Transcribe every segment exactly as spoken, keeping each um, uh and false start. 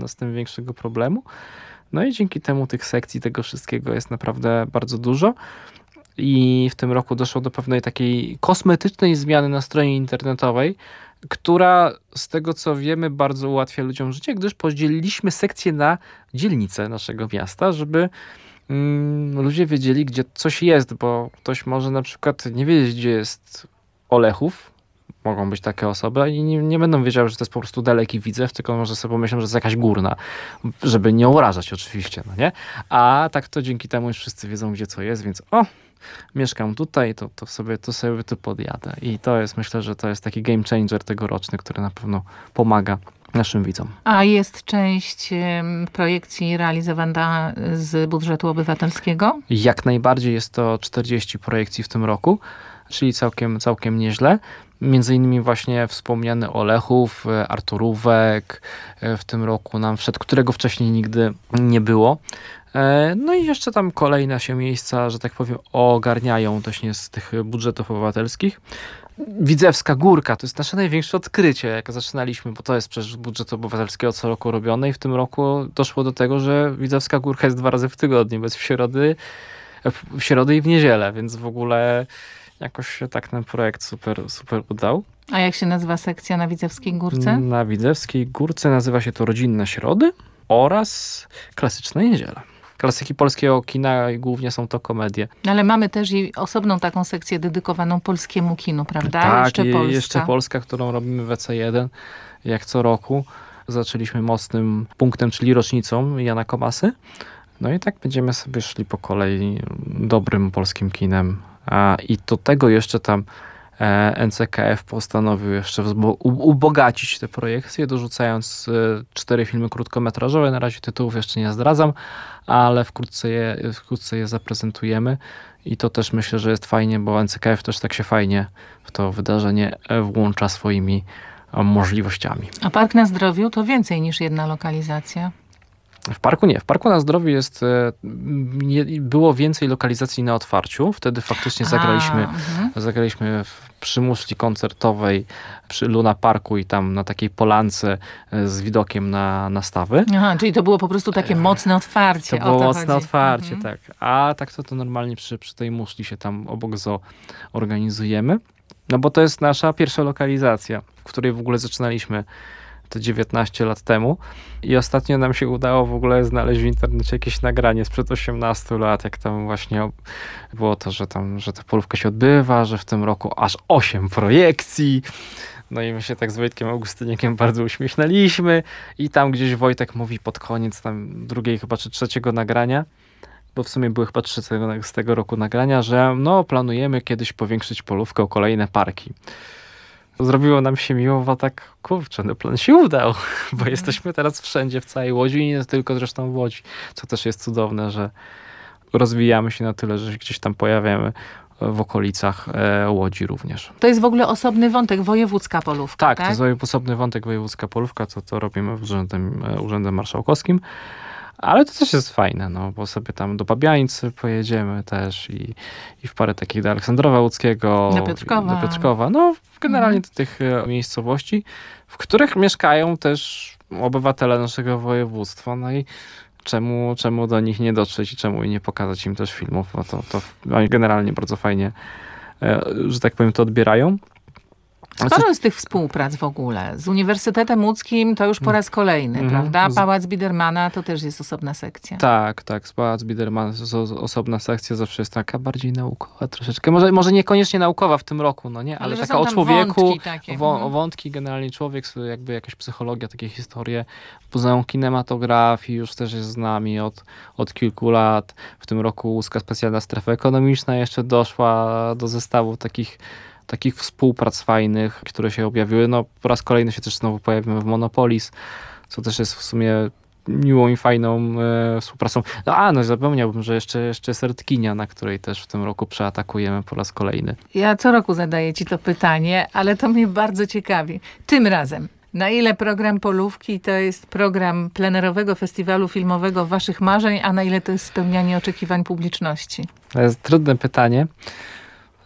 żadnego z tym większego problemu. No i dzięki temu tych sekcji, tego wszystkiego jest naprawdę bardzo dużo. I w tym roku doszło do pewnej takiej kosmetycznej zmiany na stronie internetowej, która z tego co wiemy bardzo ułatwia ludziom życie, gdyż podzieliliśmy sekcje na dzielnice naszego miasta, żeby mm, ludzie wiedzieli, gdzie coś jest, bo ktoś może na przykład nie wiedzieć, gdzie jest Olechów. Mogą być takie osoby i nie, nie będą wiedziały, że to jest po prostu daleki Widzew, tylko może sobie pomyślą, że to jest jakaś górna, żeby nie urażać oczywiście, no nie? A tak to dzięki temu już wszyscy wiedzą, gdzie co jest, więc o, mieszkam tutaj, to, to, sobie, to sobie tu podjadę. I to jest, myślę, że to jest taki game changer tegoroczny, który na pewno pomaga naszym widzom. A jest część em, projekcji realizowana z budżetu obywatelskiego? Jak najbardziej jest to czterdzieści projekcji w tym roku, czyli całkiem, całkiem nieźle. Między innymi właśnie wspomniany Olechów, Arturówek w tym roku nam wszedł, którego wcześniej nigdy nie było. No i jeszcze tam kolejne się miejsca, że tak powiem, ogarniają właśnie z tych budżetów obywatelskich. Widzewska Górka to jest nasze największe odkrycie, jak zaczynaliśmy, bo to jest przecież z budżetu obywatelskiego co roku robione i w tym roku doszło do tego, że Widzewska Górka jest dwa razy w tygodniu, bez w środy, w środę i w niedzielę, więc w ogóle jakoś się tak ten projekt super, super udał. A jak się nazywa sekcja na Widzewskiej Górce? Na Widzewskiej Górce nazywa się to Rodzinne Środy oraz Klasyczne Niedziele. Klasyki polskiego kina i głównie są to komedie. Ale mamy też i osobną taką sekcję dedykowaną polskiemu kinu, prawda? Tak, jeszcze Polska. jeszcze Polska, którą robimy w E C jeden, jak co roku. Zaczęliśmy mocnym punktem, czyli rocznicą Jana Komasy. No i tak będziemy sobie szli po kolei dobrym polskim kinem. A, I do tego jeszcze tam e, N C K F postanowił jeszcze wzbo- ubogacić te projekcje, dorzucając e, cztery filmy krótkometrażowe. Na razie tytułów jeszcze nie zdradzam, ale wkrótce je, wkrótce je zaprezentujemy. I to też myślę, że jest fajnie, bo N C K F też tak się fajnie w to wydarzenie włącza swoimi e, możliwościami. A Park na Zdrowiu to więcej niż jedna lokalizacja. W parku nie. W Parku na Zdrowiu jest, nie, było więcej lokalizacji na otwarciu. Wtedy faktycznie zagraliśmy, A, zagraliśmy w, przy muszli koncertowej przy Luna Parku i tam na takiej polance z widokiem na, na stawy. Aha, czyli to było po prostu takie mocne otwarcie. To było o to mocne chodzi. otwarcie, Mhm. tak. A tak to, to normalnie przy, przy tej muszli się tam obok zoo organizujemy. No bo to jest nasza pierwsza lokalizacja, w której w ogóle zaczynaliśmy to dziewiętnaście lat temu i ostatnio nam się udało w ogóle znaleźć w internecie jakieś nagranie sprzed osiemnastu lat, jak tam właśnie było to, że tam, że ta polówka się odbywa, że w tym roku aż osiem projekcji. No i my się tak z Wojtkiem Augustyniakiem bardzo uśmiechnęliśmy i tam gdzieś Wojtek mówi pod koniec tam drugiej chyba czy trzeciego nagrania, bo w sumie były chyba trzy z tego roku nagrania, że no planujemy kiedyś powiększyć polówkę o kolejne parki. Zrobiło nam się miło, bo tak, kurczę, no plan się udał, bo mm. jesteśmy teraz wszędzie, w całej Łodzi i nie tylko zresztą w Łodzi, co też jest cudowne, że rozwijamy się na tyle, że się gdzieś tam pojawiamy w okolicach e, Łodzi również. To jest w ogóle osobny wątek, wojewódzka polówka, tak? Tak, to jest osobny wątek wojewódzka polówka, co to robimy w urzędem, urzędem marszałkowskim. Ale to też jest fajne, no, bo sobie tam do Babiańcy pojedziemy też i, i w parę takich do Aleksandrowa Łódzkiego, do Piotrkowa. do Piotrkowa. No, generalnie do tych miejscowości, w których mieszkają też obywatele naszego województwa. No i czemu, czemu do nich nie dotrzeć i czemu nie pokazać im też filmów, bo to, to oni generalnie bardzo fajnie, że tak powiem, to odbierają. Sporo jest tych współprac w ogóle. Z Uniwersytetem Łódzkim to już po raz kolejny, mm-hmm. prawda? Pałac Biedermana to też jest osobna sekcja. Tak, tak. Z Pałac Biedermana jest osobna sekcja, zawsze jest taka bardziej naukowa troszeczkę. Może, może niekoniecznie naukowa w tym roku, no nie? Ale, ale taka o człowieku, wątki takie. Wo- wątki generalnie człowiek, jakby jakaś psychologia, takie historie. Muzeum Kinematografii już też jest z nami od, od kilku lat. W tym roku Łódzka Specjalna Strefa Ekonomiczna jeszcze doszła do zestawu takich takich współprac fajnych, które się objawiły. No po raz kolejny się też znowu pojawimy w Monopolis, co też jest w sumie miłą i fajną e, współpracą. No a, no zapomniałbym, że jeszcze, jeszcze jest Redkinia, na której też w tym roku przeatakujemy po raz kolejny. Ja co roku zadaję ci to pytanie, ale to mnie bardzo ciekawi. Tym razem, na ile program Polówki to jest program plenerowego festiwalu filmowego waszych marzeń, a na ile to jest spełnianie oczekiwań publiczności? To jest trudne pytanie.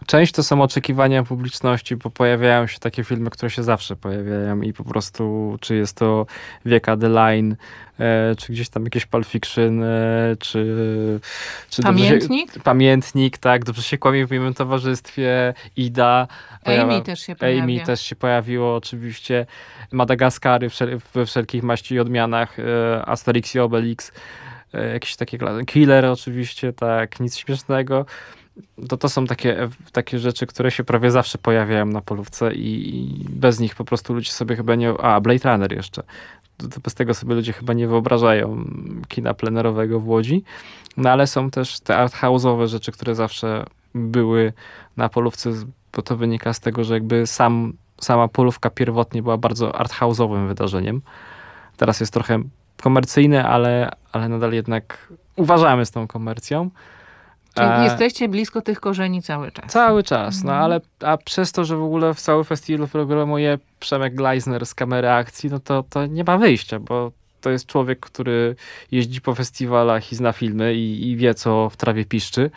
Część to są oczekiwania publiczności, bo pojawiają się takie filmy, które się zawsze pojawiają i po prostu, czy jest to Wieka The Line, e, czy gdzieś tam jakieś Pulp Fiction, e, czy... czy Pamiętnik? Dobrze, pamiętnik, tak. Dobrze się kłamie w moim towarzystwie. Ida. Amy też się pojawia. Amy też się pojawiło oczywiście. Madagaskary wszel we wszelkich maści i odmianach. E, Asterix i Obelix. E, jakieś takie... Killer oczywiście, tak. Nic śmiesznego. To, to są takie, takie rzeczy, które się prawie zawsze pojawiają na polówce i, i bez nich po prostu ludzie sobie chyba nie... A, Blade Runner jeszcze. To, to bez tego sobie ludzie chyba nie wyobrażają kina plenerowego w Łodzi. No ale są też te arthouse'owe rzeczy, które zawsze były na polówce, bo to wynika z tego, że jakby sam, sama polówka pierwotnie była bardzo arthouse'owym wydarzeniem. Teraz jest trochę komercyjne, ale, ale nadal jednak uważamy z tą komercją. Czyli A, jesteście blisko tych korzeni cały czas. Cały czas, no ale a przez to, że w ogóle w cały festiwal programuje Przemek Gleisner z Kamery Akcji, no to, to nie ma wyjścia, bo to jest człowiek, który jeździ po festiwalach i zna filmy i, i wie, co w trawie piszczy.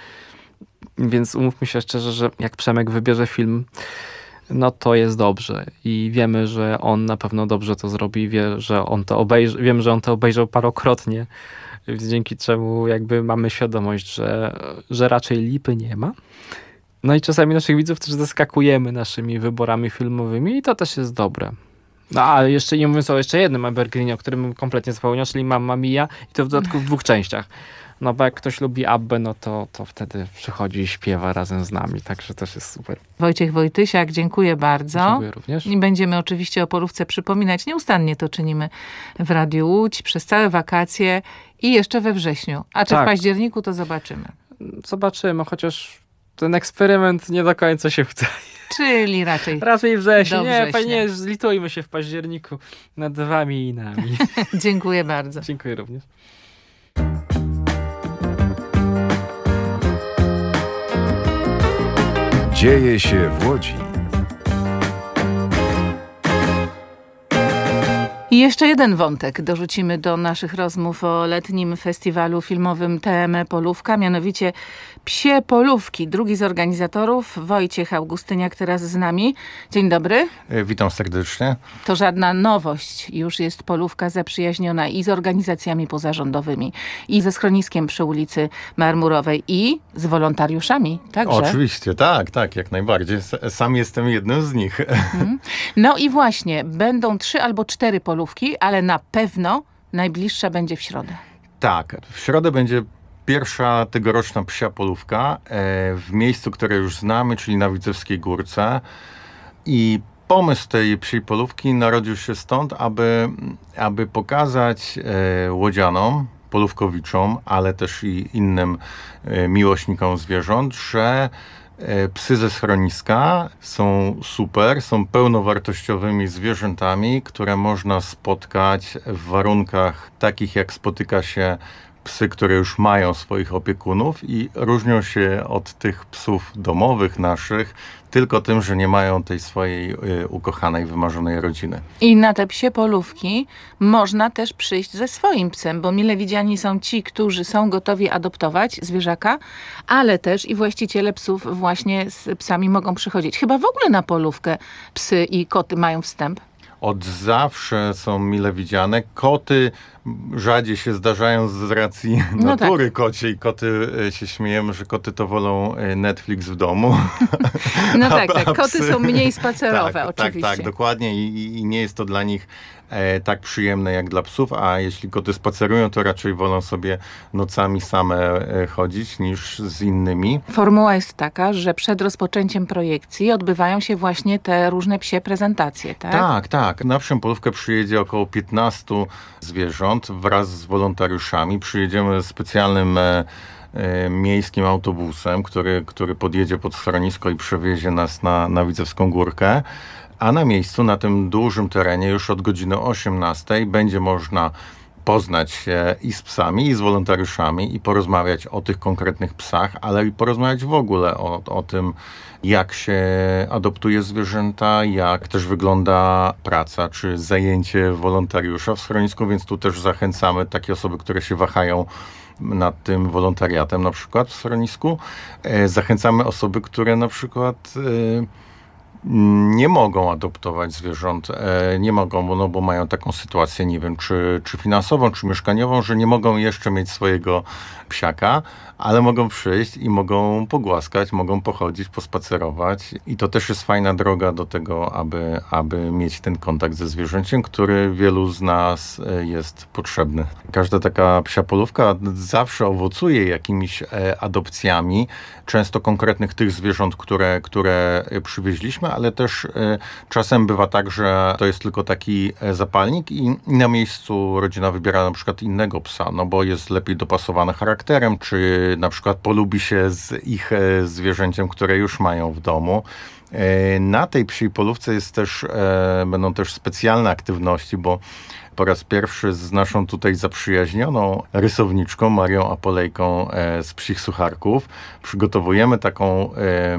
Więc umówmy się szczerze, że jak Przemek wybierze film, no to jest dobrze. I wiemy, że on na pewno dobrze to zrobi, wie, że on to obejrzy, wiem, że on to obejrzał parokrotnie. Dzięki czemu jakby mamy świadomość, że, że raczej lipy nie ma. No i czasami naszych widzów też zaskakujemy naszymi wyborami filmowymi i to też jest dobre. No a jeszcze nie mówiąc o jeszcze jednym evergreenie, o którym kompletnie zapomniał, czyli Mamma Mia i to w dodatku w dwóch częściach. No bo jak ktoś lubi Abbę, no to, to wtedy przychodzi i śpiewa razem z nami, także też jest super. Wojciech Wojtysiak, dziękuję bardzo. Dziękuję również. I będziemy oczywiście o polówce przypominać. Nieustannie to czynimy w Radiu Łódź przez całe wakacje i jeszcze we wrześniu. A czy Tak. w październiku, to zobaczymy. Zobaczymy, chociaż ten eksperyment nie do końca się udaje. Czyli raczej Raczej wrześniu. do Nie, września. nie, zlitujmy się w październiku nad wami i nami. Dziękuję bardzo. Dziękuję również. Dzieje się w Łodzi. I jeszcze jeden wątek dorzucimy do naszych rozmów o letnim festiwalu filmowym T M E Polówka, mianowicie Psie Polówki. Drugi z organizatorów, Wojciech Augustyniak, teraz z nami. Dzień dobry. Witam serdecznie. To żadna nowość. Już jest polówka zaprzyjaźniona i z organizacjami pozarządowymi, i ze schroniskiem przy ulicy Marmurowej, i z wolontariuszami także. Oczywiście, tak, tak, jak najbardziej. Sam jestem jednym z nich. Hmm. No i właśnie, będą trzy albo cztery polówki, ale na pewno najbliższa będzie w środę. Tak, w środę będzie pierwsza tegoroczna psia polówka w miejscu, które już znamy, czyli na Widzewskiej Górce. I pomysł tej psiej polówki narodził się stąd, aby, aby pokazać e, łodzianom, polówkowiczom, ale też i innym e, miłośnikom zwierząt, że e, psy ze schroniska są super, są pełnowartościowymi zwierzętami, które można spotkać w warunkach takich, jak spotyka się psy, które już mają swoich opiekunów i różnią się od tych psów domowych naszych tylko tym, że nie mają tej swojej y, ukochanej, wymarzonej rodziny. I na te psie polówki można też przyjść ze swoim psem, bo mile widziani są ci, którzy są gotowi adoptować zwierzaka, ale też i właściciele psów właśnie z psami mogą przychodzić. Chyba w ogóle na polówkę psy i koty mają wstęp. Od zawsze są mile widziane. Koty rzadziej się zdarzają z racji No natury tak. kociej. Koty e, się śmiejemy, że koty to wolą e, Netflix w domu. No A- tak, a tak. Koty psy- są mniej spacerowe, tak, oczywiście. Tak, tak, dokładnie. I, i- i nie jest to dla nich e, tak przyjemne jak dla psów, a jeśli koty spacerują, to raczej wolą sobie nocami same e, chodzić niż z innymi. Formuła jest taka, że przed rozpoczęciem projekcji odbywają się właśnie te różne psie prezentacje, tak? Tak, tak. Na psią polówkę przyjedzie około piętnastu zwierząt wraz z wolontariuszami. Przyjedziemy specjalnym e, e, miejskim autobusem, który, który podjedzie pod schronisko i przewiezie nas na, na Widzewską Górkę. A na miejscu, na tym dużym terenie, już od godziny osiemnastej będzie można zapoznać się i z psami, i z wolontariuszami, i porozmawiać o tych konkretnych psach, ale i porozmawiać w ogóle o, o tym, jak się adoptuje zwierzęta, jak też wygląda praca czy zajęcie wolontariusza w schronisku, więc tu też zachęcamy takie osoby, które się wahają nad tym wolontariatem na przykład w schronisku. Zachęcamy osoby, które na przykład nie mogą adoptować zwierząt, nie mogą, no bo mają taką sytuację, nie wiem, czy, czy finansową, czy mieszkaniową, że nie mogą jeszcze mieć swojego psiaka, ale mogą przyjść i mogą pogłaskać, mogą pochodzić, pospacerować i to też jest fajna droga do tego, aby, aby mieć ten kontakt ze zwierzęciem, który wielu z nas jest potrzebny. Każda taka psia polówka zawsze owocuje jakimiś adopcjami, często konkretnych tych zwierząt, które, które przywieźliśmy, ale też czasem bywa tak, że to jest tylko taki zapalnik i na miejscu rodzina wybiera na przykład innego psa, no bo jest lepiej dopasowany charakterem, czy na przykład polubi się z ich zwierzęciem, które już mają w domu. Na tej psiej polówce jest też, będą też specjalne aktywności, bo po raz pierwszy z naszą tutaj zaprzyjaźnioną rysowniczką Marią Apolejką z Psich Sucharków przygotowujemy taką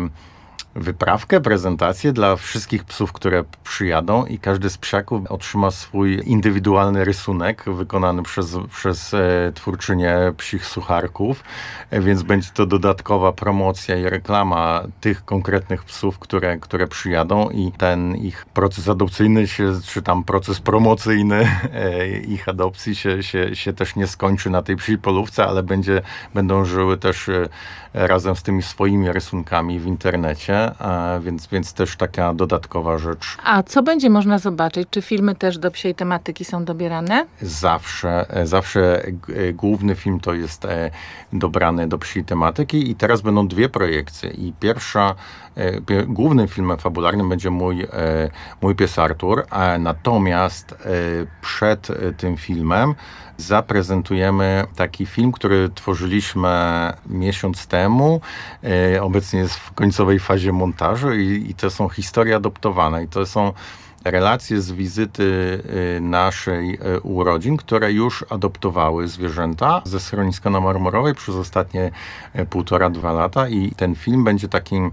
wyprawkę, prezentację dla wszystkich psów, które przyjadą i każdy z psiaków otrzyma swój indywidualny rysunek wykonany przez, przez e, twórczynię Psich Sucharków, e, więc będzie to dodatkowa promocja i reklama tych konkretnych psów, które, które przyjadą i ten ich proces adopcyjny się, czy tam proces promocyjny e, ich adopcji się, się, się też nie skończy na tej psiej polówce, ale będzie, będą żyły też e, razem z tymi swoimi rysunkami w internecie. A więc, więc też taka dodatkowa rzecz. A co będzie można zobaczyć? Czy filmy też do psiej tematyki są dobierane? Zawsze. Zawsze główny film to jest dobrany do psiej tematyki i teraz będą dwie projekcje. I pierwsza, głównym filmem fabularnym będzie mój, mój pies Artur, a natomiast przed tym filmem zaprezentujemy taki film, który tworzyliśmy miesiąc temu. Obecnie jest w końcowej fazie montażu i, i to są historie adoptowane. I to są relacje z wizyty naszej urodzin, które już adoptowały zwierzęta ze schroniska na Marmorowej przez ostatnie półtora, dwa lata i ten film będzie takim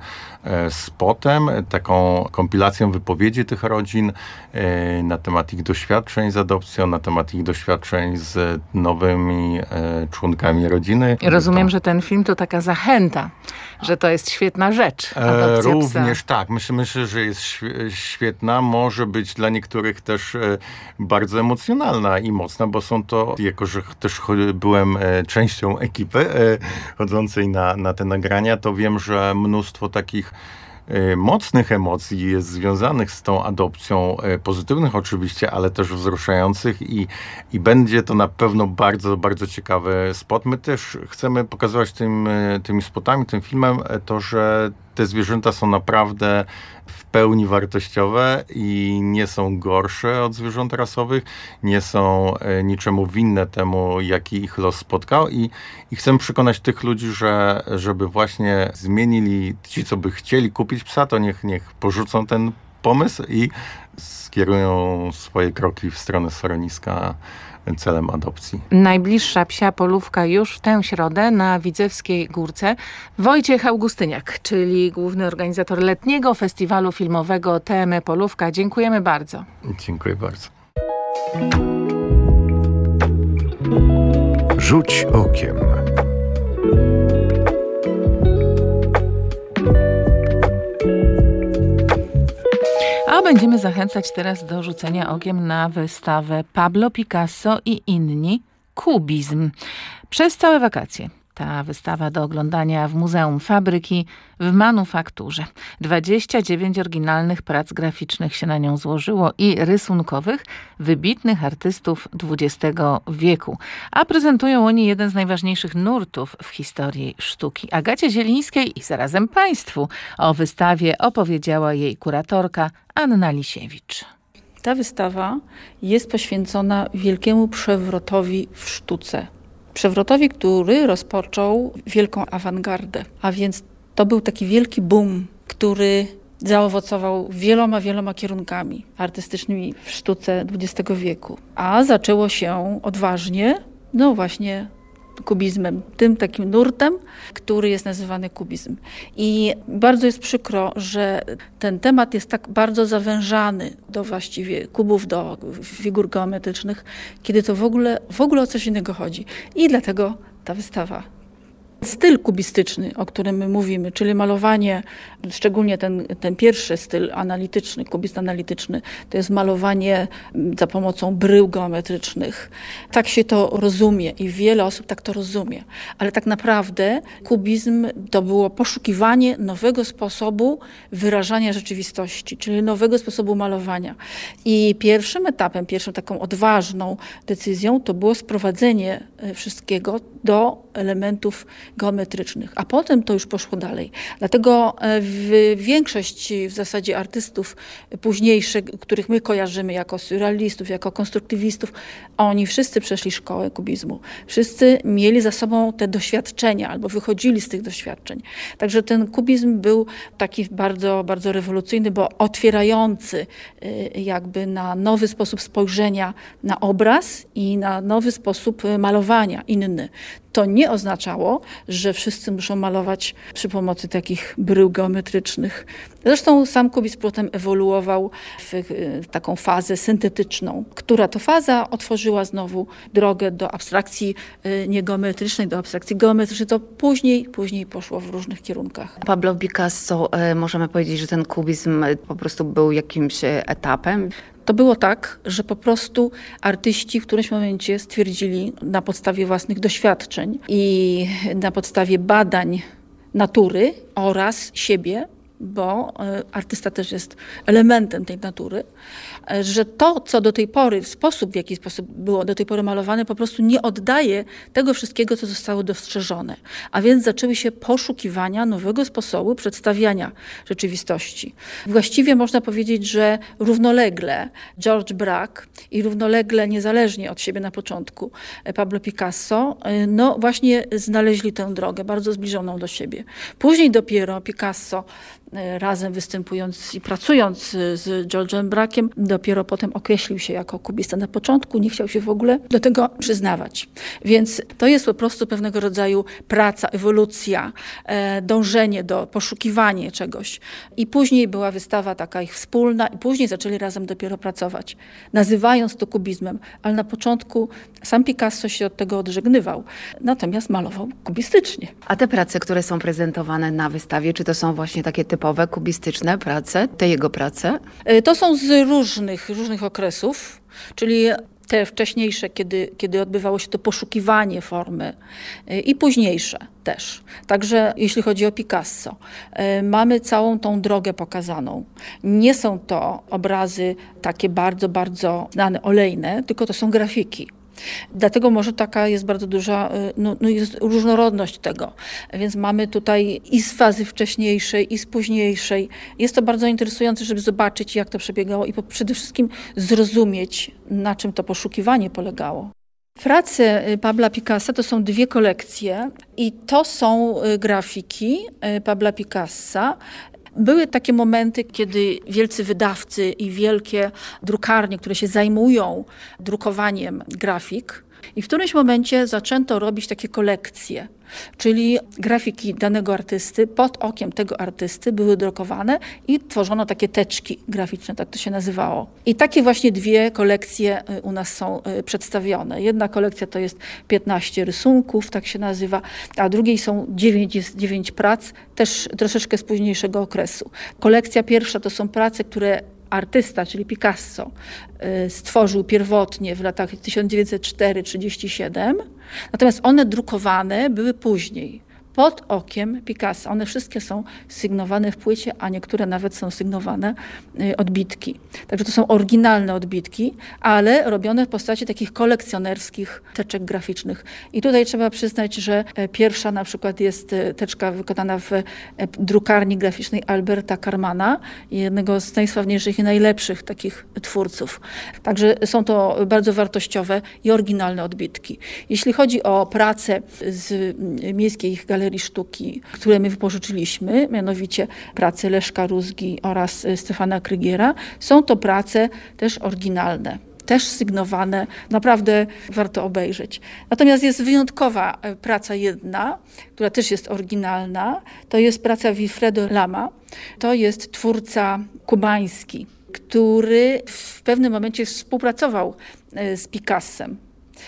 spotem, taką kompilacją wypowiedzi tych rodzin na temat ich doświadczeń z adopcją, na temat ich doświadczeń z nowymi członkami rodziny. Rozumiem, to... że ten film to taka zachęta, że to jest świetna rzecz. Adopcja Również psa. tak. Myślę, myślę, że jest świetna. Może być dla niektórych też e, bardzo emocjonalna i mocna, bo są to, jako że też byłem e, częścią ekipy e, chodzącej na, na te nagrania, to wiem, że mnóstwo takich e, mocnych emocji jest związanych z tą adopcją, e, pozytywnych oczywiście, ale też wzruszających i, i będzie to na pewno bardzo, bardzo ciekawy spot. My też chcemy pokazywać tym, e, tymi spotami, tym filmem e, to, że te zwierzęta są naprawdę w pełni wartościowe i nie są gorsze od zwierząt rasowych, nie są niczemu winne temu, jaki ich los spotkał i, i chcę przekonać tych ludzi, że żeby właśnie zmienili, ci co by chcieli kupić psa, to niech, niech porzucą ten pomysł i skierują swoje kroki w stronę schroniska celem adopcji. Najbliższa psia polówka już w tę środę na Widzewskiej Górce. Wojciech Augustyniak, czyli główny organizator letniego festiwalu filmowego T M Polówka. Dziękujemy bardzo. Dziękuję bardzo. Rzuć okiem. A będziemy zachęcać teraz do rzucenia okiem na wystawę Pablo Picasso i inni Kubizm. Przez całe wakacje ta wystawa do oglądania w Muzeum Fabryki w Manufakturze. dwadzieścia dziewięć oryginalnych prac graficznych się na nią złożyło i rysunkowych wybitnych artystów dwudziestego wieku. A prezentują oni jeden z najważniejszych nurtów w historii sztuki. Agacie Zielińskiej i zarazem Państwu o wystawie opowiedziała jej kuratorka Anna Lisiewicz. Ta wystawa jest poświęcona wielkiemu przewrotowi w sztuce. Przewrotowi, który rozpoczął wielką awangardę. A więc to był taki wielki boom, który zaowocował wieloma, wieloma kierunkami artystycznymi w sztuce dwudziestego wieku. A zaczęło się odważnie, no właśnie kubizmem, tym takim nurtem, który jest nazywany kubizm. I bardzo jest przykro, że ten temat jest tak bardzo zawężany do właściwie kubów, do figur geometrycznych, kiedy to w ogóle, w ogóle o coś innego chodzi. I dlatego ta wystawa. Styl kubistyczny, o którym my mówimy, czyli malowanie, szczególnie ten, ten pierwszy styl analityczny, kubizm analityczny, to jest malowanie za pomocą brył geometrycznych. Tak się to rozumie i wiele osób tak to rozumie. Ale tak naprawdę kubizm to było poszukiwanie nowego sposobu wyrażania rzeczywistości, czyli nowego sposobu malowania. I pierwszym etapem, pierwszą taką odważną decyzją to było sprowadzenie wszystkiego do elementów geometrycznych, a potem to już poszło dalej. Dlatego w większość w zasadzie artystów późniejszych, których my kojarzymy jako surrealistów, jako konstruktywistów, oni wszyscy przeszli szkołę kubizmu. Wszyscy mieli za sobą te doświadczenia albo wychodzili z tych doświadczeń. Także ten kubizm był taki bardzo, bardzo rewolucyjny, bo otwierający jakby na nowy sposób spojrzenia na obraz i na nowy sposób malowania, inny. To nie oznaczało, że wszyscy muszą malować przy pomocy takich brył geometrycznych. Zresztą sam kubizm potem ewoluował w taką fazę syntetyczną, która to faza otworzyła znowu drogę do abstrakcji niegeometrycznej, do abstrakcji geometrycznej. To później, później poszło w różnych kierunkach. Pablo Picasso, możemy powiedzieć, że ten kubizm po prostu był jakimś etapem? To było tak, że po prostu artyści w którymś momencie stwierdzili na podstawie własnych doświadczeń i na podstawie badań natury oraz siebie, bo artysta też jest elementem tej natury, że to, co do tej pory, w sposób, w jaki sposób było do tej pory malowane, po prostu nie oddaje tego wszystkiego, co zostało dostrzeżone. A więc zaczęły się poszukiwania nowego sposobu przedstawiania rzeczywistości. Właściwie można powiedzieć, że równolegle George Braque i równolegle, niezależnie od siebie na początku, Pablo Picasso, no właśnie znaleźli tę drogę, bardzo zbliżoną do siebie. Później dopiero Picasso, razem występując i pracując z George'em Braque'iem, dopiero potem określił się jako kubista. Na początku nie chciał się w ogóle do tego przyznawać. Więc to jest po prostu pewnego rodzaju praca, ewolucja, dążenie do poszukiwania czegoś. I później była wystawa taka ich wspólna i później zaczęli razem dopiero pracować, nazywając to kubizmem. Ale na początku sam Picasso się od tego odżegnywał, natomiast malował kubistycznie. A te prace, które są prezentowane na wystawie, czy to są właśnie takie typowe kubistyczne prace, te jego prace? To są z różnych, różnych okresów, czyli te wcześniejsze, kiedy, kiedy odbywało się to poszukiwanie formy i późniejsze też. Także jeśli chodzi o Picasso, mamy całą tą drogę pokazaną. Nie są to obrazy takie bardzo, bardzo znane, olejne, tylko to są grafiki. Dlatego może taka jest bardzo duża, no, no jest różnorodność tego. Więc mamy tutaj i z fazy wcześniejszej, i z późniejszej. Jest to bardzo interesujące, żeby zobaczyć, jak to przebiegało i przede wszystkim zrozumieć, na czym to poszukiwanie polegało. Prace Pabla Picassa to są dwie kolekcje i to są grafiki Pabla Picassa. Były takie momenty, kiedy wielcy wydawcy i wielkie drukarnie, które się zajmują drukowaniem grafik, i w którymś momencie zaczęto robić takie kolekcje, czyli grafiki danego artysty pod okiem tego artysty były drukowane i tworzono takie teczki graficzne, tak to się nazywało. I takie właśnie dwie kolekcje u nas są przedstawione. Jedna kolekcja to jest piętnaście rysunków, tak się nazywa, a drugiej są dziewięć, jest dziewięć prac, też troszeczkę z późniejszego okresu. Kolekcja pierwsza to są prace, które artysta, czyli Picasso, stworzył pierwotnie w latach tysiąc dziewięćset cztery do trzydziestu siedmiu, natomiast one drukowane były później, pod okiem Picassa. One wszystkie są sygnowane w płycie, a niektóre nawet są sygnowane odbitki. Także to są oryginalne odbitki, ale robione w postaci takich kolekcjonerskich teczek graficznych. I tutaj trzeba przyznać, że pierwsza na przykład jest teczka wykonana w drukarni graficznej Alberta Karmana, jednego z najsławniejszych i najlepszych takich twórców. Także są to bardzo wartościowe i oryginalne odbitki. Jeśli chodzi o pracę z Miejskiej Galerii Galerii Sztuki, które my wypożyczyliśmy, mianowicie prace Leszka Rózgi oraz Stefana Krygiera, są to prace też oryginalne, też sygnowane, naprawdę warto obejrzeć. Natomiast jest wyjątkowa praca jedna, która też jest oryginalna, to jest praca Wilfredo Lama, to jest twórca kubański, który w pewnym momencie współpracował z Picassem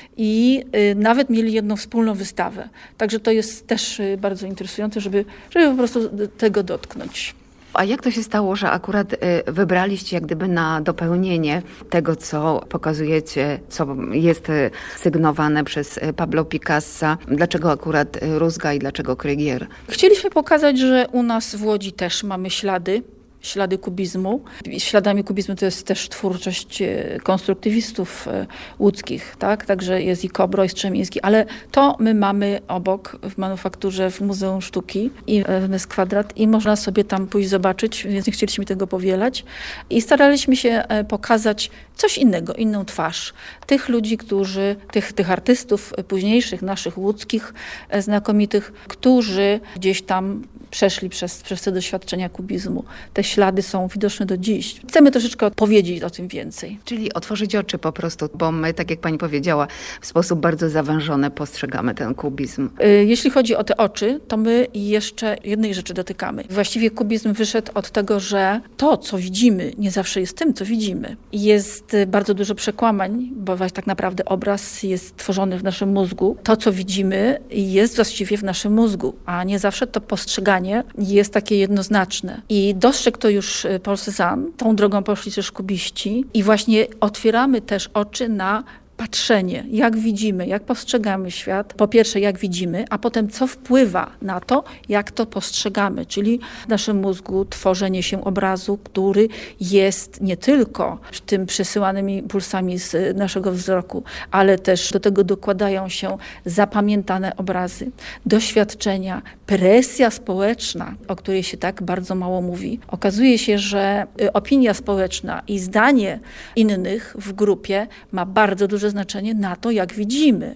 i nawet mieli jedną wspólną wystawę. Także to jest też bardzo interesujące, żeby, żeby po prostu tego dotknąć. A jak to się stało, że akurat wybraliście jak gdyby na dopełnienie tego, co pokazujecie, co jest sygnowane przez Pablo Picassa? Dlaczego akurat Rózga i dlaczego Krygier? Chcieliśmy pokazać, że u nas w Łodzi też mamy ślady, ślady kubizmu. Śladami kubizmu to jest też twórczość konstruktywistów łódzkich, tak? Także jest i Kobro, i Strzemiński, ale to my mamy obok w manufakturze, w Muzeum Sztuki i w M S Kwadrat i można sobie tam pójść zobaczyć, więc nie chcieliśmy tego powielać. I staraliśmy się pokazać coś innego, inną twarz. Tych ludzi, którzy, tych, tych artystów późniejszych, naszych łódzkich, znakomitych, którzy gdzieś tam przeszli przez, przez te doświadczenia kubizmu. Te ślady są widoczne do dziś. Chcemy troszeczkę powiedzieć o tym więcej. Czyli otworzyć oczy po prostu, bo my, tak jak pani powiedziała, w sposób bardzo zawężony postrzegamy ten kubizm. Jeśli chodzi o te oczy, to my jeszcze jednej rzeczy dotykamy. Właściwie kubizm wyszedł od tego, że to, co widzimy, nie zawsze jest tym, co widzimy. Jest bardzo dużo przekłamań, bo tak naprawdę obraz jest tworzony w naszym mózgu. To, co widzimy, jest właściwie w naszym mózgu, a nie zawsze to postrzeganie jest takie jednoznaczne. I dostrzegł to już Paul Cézanne, tą drogą poszli też kubiści i właśnie otwieramy też oczy na patrzenie, jak widzimy, jak postrzegamy świat. Po pierwsze, jak widzimy, a potem co wpływa na to, jak to postrzegamy, czyli w naszym mózgu tworzenie się obrazu, który jest nie tylko tym przesyłanymi impulsami z naszego wzroku, ale też do tego dokładają się zapamiętane obrazy, doświadczenia, presja społeczna, o której się tak bardzo mało mówi. Okazuje się, że opinia społeczna i zdanie innych w grupie ma bardzo duże znaczenie na to, jak widzimy.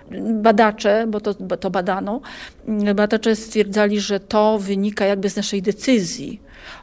Badacze, bo to, bo to badano, badacze stwierdzali, że to wynika jakby z naszej decyzji,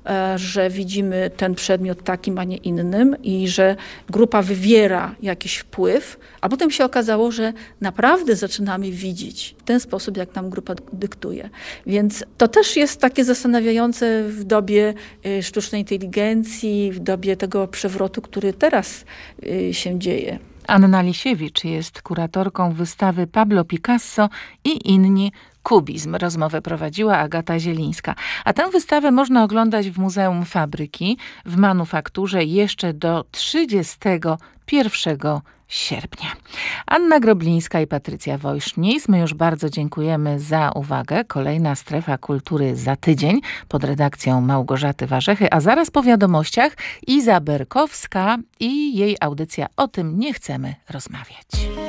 że widzimy ten przedmiot takim, a nie innym i że grupa wywiera jakiś wpływ, a potem się okazało, że naprawdę zaczynamy widzieć w ten sposób, jak nam grupa dyktuje. Więc to też jest takie zastanawiające w dobie sztucznej inteligencji, w dobie tego przewrotu, który teraz się dzieje. Anna Lisiewicz jest kuratorką wystawy Pablo Picasso i inni kubizm. Rozmowę prowadziła Agata Zielińska. A tę wystawę można oglądać w Muzeum Fabryki w Manufakturze jeszcze do trzydziestego pierwszego sierpnia. Anna Groblińska i Patrycja Wojsznis. My już bardzo dziękujemy za uwagę. Kolejna Strefa Kultury za tydzień pod redakcją Małgorzaty Warzechy, a zaraz po wiadomościach Iza Berkowska i jej audycja O tym nie chcemy rozmawiać.